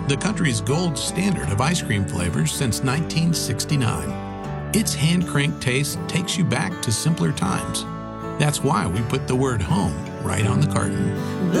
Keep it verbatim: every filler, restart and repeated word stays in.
the country's gold standard of ice cream flavors since nineteen sixty-nine. Its hand-cranked taste takes you back to simpler times. That's why we put the word home right on the carton.